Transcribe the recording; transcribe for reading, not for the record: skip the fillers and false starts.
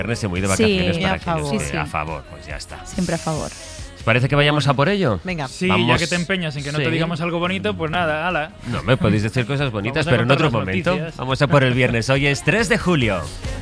viernes y muy de vacaciones Sí, para a favor. aquellos que Sí, sí. a favor, pues ya está. Siempre a favor. ¿Os parece que vayamos a por ello? Venga. Sí, Vamos. ya que te empeñas en que no Sí. te digamos algo bonito, pues nada, ala. No, me podéis decir cosas bonitas, Vamos a pero en contar otro las momento. noticias. Vamos a por el viernes. Hoy es 3 de julio.